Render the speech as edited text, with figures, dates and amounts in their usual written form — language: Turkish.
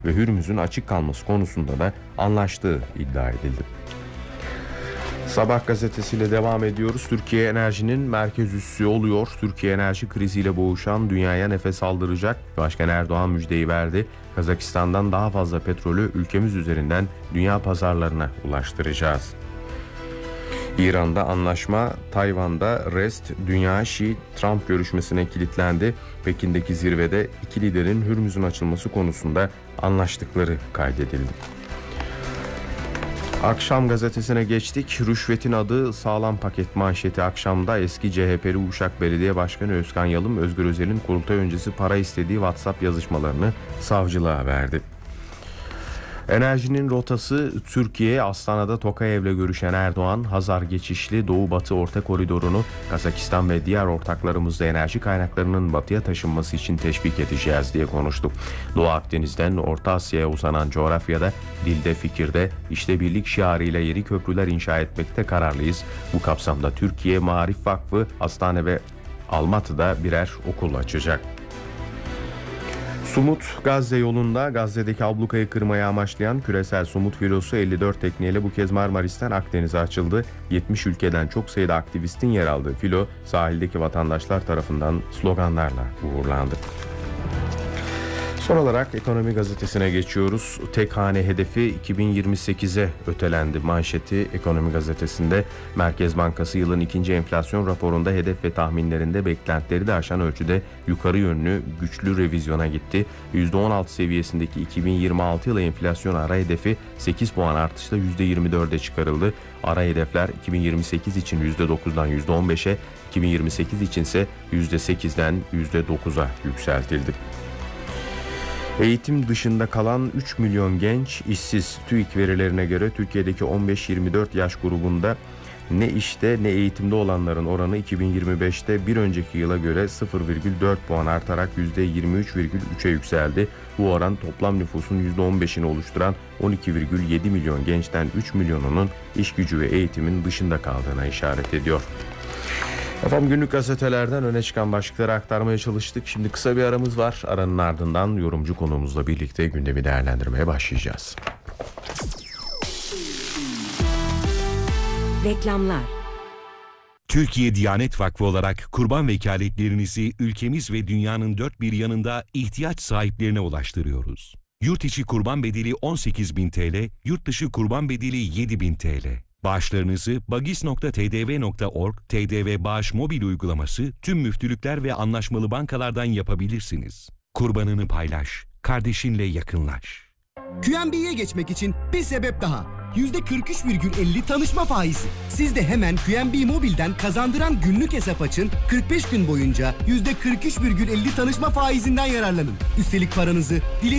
ve Hürmüz'ün açık kalması konusunda da anlaştığı iddia edildi. Sabah gazetesiyle devam ediyoruz. Türkiye enerjinin merkez üssü oluyor. Türkiye enerji kriziyle boğuşan dünyaya nefes aldıracak. Başkan Erdoğan müjdeyi verdi. Kazakistan'dan daha fazla petrolü ülkemiz üzerinden dünya pazarlarına ulaştıracağız. İran'da anlaşma, Tayvan'da rest, Dünya-Şii-Trump görüşmesine kilitlendi. Pekin'deki zirvede iki liderin Hürmüz'ün açılması konusunda anlaştıkları kaydedildi. Akşam gazetesine geçtik. Rüşvetin adı sağlam paket manşeti akşamda eski CHP'li Uşak Belediye Başkanı Özkan Yalım, Özgür Özel'in kurultay öncesi para istediği WhatsApp yazışmalarını savcılığa verdi. Enerjinin rotası Türkiye, Astana'da Tokayev'le görüşen Erdoğan, Hazar geçişli Doğu-Batı Orta Koridoru'nu Kazakistan ve diğer ortaklarımızla enerji kaynaklarının batıya taşınması için teşvik edeceğiz diye konuştu. Doğu Akdeniz'den Orta Asya'ya uzanan coğrafyada, dilde, fikirde, işte birlik şiarıyla yeni köprüler inşa etmekte kararlıyız. Bu kapsamda Türkiye Maarif Vakfı, Hastane ve Almatı'da birer okul açacak. Sumut Gazze yolunda, Gazze'deki ablukayı kırmaya amaçlayan küresel Sumut filosu 54 tekneyle bu kez Marmaris'ten Akdeniz'e açıldı. 70 ülkeden çok sayıda aktivistin yer aldığı filo sahildeki vatandaşlar tarafından sloganlarla uğurlandı. Son olarak Ekonomi Gazetesi'ne geçiyoruz. Tek hane hedefi 2028'e ötelendi manşeti Ekonomi Gazetesi'nde. Merkez Bankası yılın ikinci enflasyon raporunda hedef ve tahminlerinde beklentileri de aşan ölçüde yukarı yönlü güçlü revizyona gitti. %16 seviyesindeki 2026 yılı enflasyon ara hedefi 8 puan artışla %24'e çıkarıldı. Ara hedefler 2028 için %9'dan %15'e, 2028 içinse %8'den %9'a yükseltildi. Eğitim dışında kalan 3 milyon genç işsiz. TÜİK verilerine göre Türkiye'deki 15-24 yaş grubunda ne işte ne eğitimde olanların oranı 2025'te bir önceki yıla göre 0,4 puan artarak %23,3'e yükseldi. Bu oran toplam nüfusun %15'ini oluşturan 12,7 milyon gençten 3 milyonunun iş gücü ve eğitimin dışında kaldığına işaret ediyor. Efendim, günlük gazetelerden öne çıkan başlıkları aktarmaya çalıştık. Şimdi kısa bir aramız var. Aranın ardından yorumcu konuğumuzla birlikte gündemi değerlendirmeye başlayacağız. Reklamlar. Türkiye Diyanet Vakfı olarak kurban vekaletlerinizi ülkemiz ve dünyanın dört bir yanında ihtiyaç sahiplerine ulaştırıyoruz. Yurt içi kurban bedeli 18.000 TL, yurt dışı kurban bedeli 7.000 TL. Bağışlarınızı bagis.tdv.org, TDV Bağış mobil uygulaması, tüm müftülükler ve anlaşmalı bankalardan yapabilirsiniz. Kurbanını paylaş, kardeşinle yakınlaş. QNB'ye geçmek için bir sebep daha. %43,50 tanışma faizi. Siz de hemen QNB Mobil'den kazandıran günlük hesap açın, 45 gün boyunca %43,50 tanışma faizinden yararlanın. Üstelik paranızı dilediğiniz